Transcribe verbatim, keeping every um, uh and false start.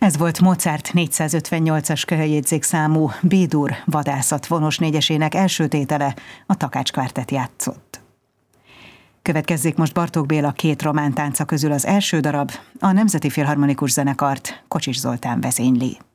Ez volt Mozart négyszázötvennyolcas kölyjegyzékszámú B-dur vadászat vonós négyesének első tétele, a Takács Kvártett játszott. Következzék most Bartók Béla két romántánca közül az első darab, a Nemzeti Filharmonikus Zenekart Kocsis Zoltán vezényli.